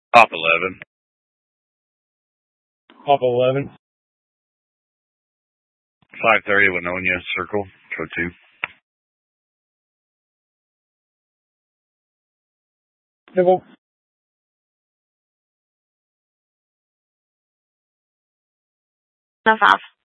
Pop 11. Pop 11. 530 Winnonia Circle, code 2. Civil. No 5.